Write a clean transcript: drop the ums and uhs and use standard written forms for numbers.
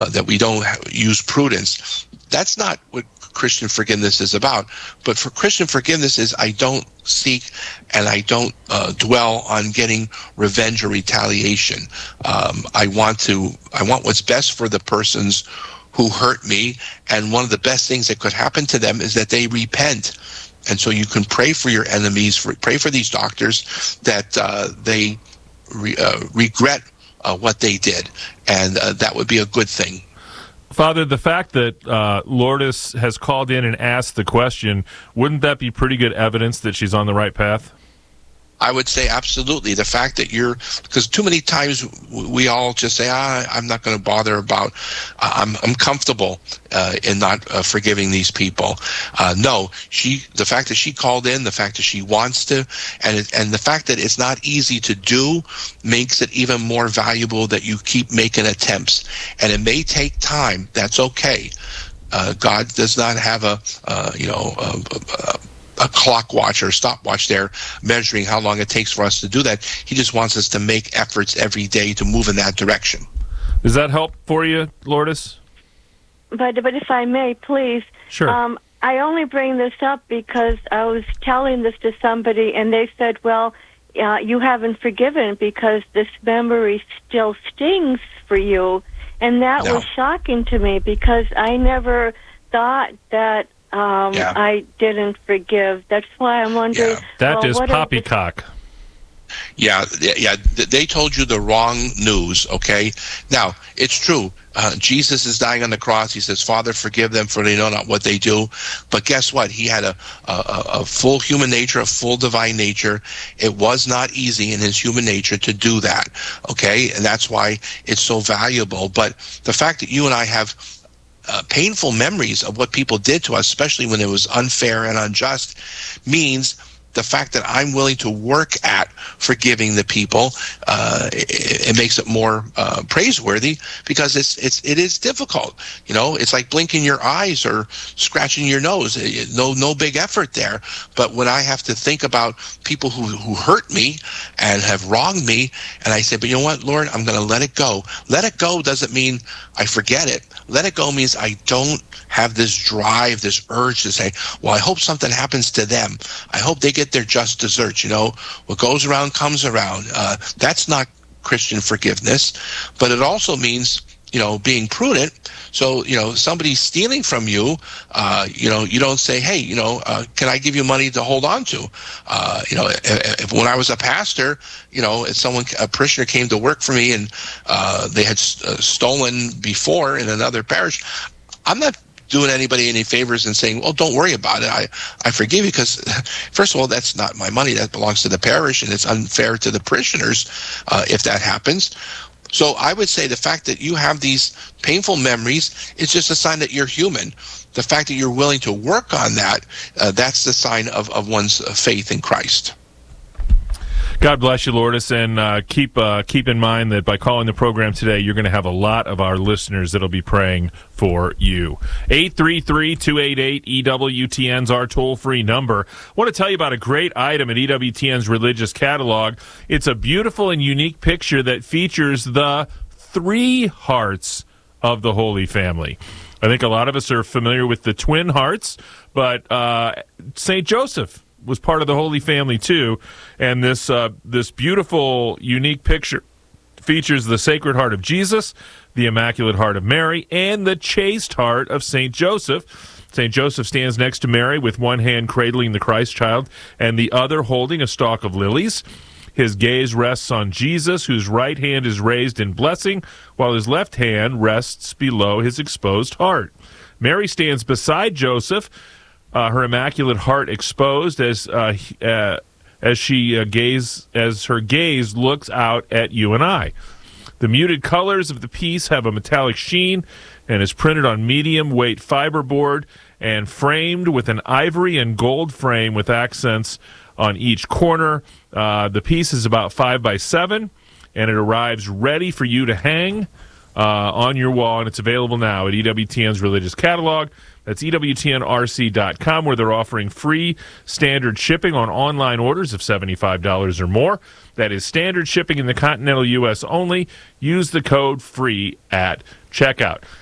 that we don't use prudence. That's not what Christian forgiveness is about. But for Christian forgiveness is I don't seek and I don't dwell on getting revenge or retaliation. I want what's best for the persons who hurt me, and one of the best things that could happen to them is that they repent. And so you can pray for your enemies, pray for these doctors that they regret what they did, and that would be a good thing. Father, the fact that Lourdes has called in and asked the question, wouldn't that be pretty good evidence that she's on the right path? I would say absolutely. The fact that because too many times we all just say, I'm not going to bother about, I'm comfortable in not forgiving these people. No, the fact that she called in, the fact that she wants to, and the fact that it's not easy to do makes it even more valuable that you keep making attempts. And it may take time. That's okay. God does not have a clock watch or stopwatch there measuring how long it takes for us to do that. He just wants us to make efforts every day to move in that direction. Does that help for you, Lourdes? But if I may, please. Sure. I only bring this up because I was telling this to somebody, and they said, well, you haven't forgiven because this memory still stings for you. And that was shocking to me because I never thought that I didn't forgive. That's why I'm wondering. Yeah. That is poppycock. Yeah. They told you the wrong news, okay? Now, it's true. Jesus is dying on the cross. He says, Father, forgive them, for they know not what they do. But guess what? He had a full human nature, a full divine nature. It was not easy in his human nature to do that, okay? And that's why it's so valuable. But the fact that you and I have painful memories of what people did to us, especially when it was unfair and unjust, means the fact that I'm willing to work at forgiving the people, it makes it more praiseworthy, because it is difficult. You know, it's like blinking your eyes or scratching your nose. No big effort there. But when I have to think about people who hurt me and have wronged me, and I say, but you know what, Lord, I'm going to let it go. Let it go doesn't mean I forget it. Let it go means I don't have this drive, this urge to say, well, I hope something happens to them. I hope they get their just desserts. You know, what goes around comes around. That's not Christian forgiveness. But it also means, you know, being prudent. So, you know, somebody's stealing from you, you know, you don't say, hey, you know, can I give you money to hold on to? You know, if when I was a pastor, you know, if a parishioner came to work for me and they had stolen before in another parish, I'm not doing anybody any favors and saying, well, don't worry about it. I forgive you, because, first of all, that's not my money. That belongs to the parish, and it's unfair to the parishioners if that happens. So I would say the fact that you have these painful memories is just a sign that you're human. The fact that you're willing to work on that, that's the sign of one's faith in Christ. God bless you, Lourdes, and keep in mind that by calling the program today, you're going to have a lot of our listeners that'll be praying for you. 833-288-EWTN's our toll-free number. I want to tell you about a great item at EWTN's religious catalog. It's a beautiful and unique picture that features the 3 hearts of the Holy Family. I think a lot of us are familiar with the twin hearts, but St. Joseph was part of the Holy Family too, and this beautiful, unique picture features the Sacred Heart of Jesus, the Immaculate Heart of Mary, and the Chaste Heart of St. Joseph. St. Joseph stands next to Mary with one hand cradling the Christ child and the other holding a stalk of lilies. His gaze rests on Jesus, whose right hand is raised in blessing, while his left hand rests below his exposed heart. Mary stands beside Joseph, her Immaculate Heart exposed as her gaze looks out at you and I. The muted colors of the piece have a metallic sheen and is printed on medium weight fiberboard and framed with an ivory and gold frame with accents on each corner. The piece is about 5 by 7, and it arrives ready for you to hang on your wall, and it's available now at EWTN's Religious Catalog. That's EWTNRC.com, where they're offering free standard shipping on online orders of $75 or more. That is standard shipping in the continental U.S. only. Use the code FREE at checkout.